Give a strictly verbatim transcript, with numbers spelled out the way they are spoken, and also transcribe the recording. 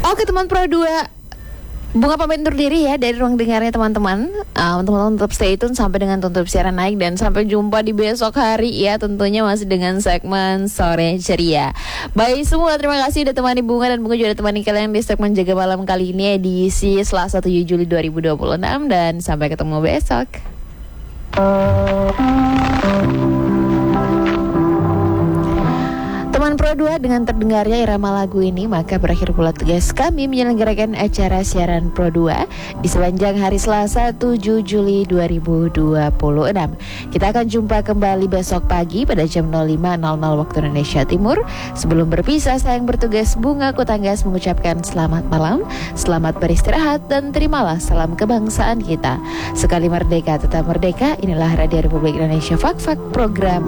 Oke teman Pro dua, Bunga pamit undur diri ya dari ruang dengarnya teman-teman. uh, Teman-teman tetap stay tune sampai dengan tutup siaran naik. Dan sampai jumpa di besok hari ya, tentunya masih dengan segmen Sore Ceria. Baik semua, terima kasih udah temani Bunga. Dan Bunga juga udah temani kalian di segmen Jaga Malam kali ini, edisi Selasa tujuh Juli dua ribu dua puluh enam. Dan sampai ketemu besok. Teman Pro dua, dengan terdengarnya irama lagu ini, maka berakhir pula tugas kami menyelenggarakan acara siaran Pro dua di sepanjang hari Selasa tujuh Juli dua ribu dua puluh enam. Kita akan jumpa kembali besok pagi pada jam nol lima nol nol waktu Indonesia Timur. Sebelum berpisah, saya yang bertugas Bunga Kutanggas mengucapkan selamat malam, selamat beristirahat, dan terimalah salam kebangsaan kita. Sekali merdeka tetap merdeka. Inilah Radio Republik Indonesia, Fak Fak program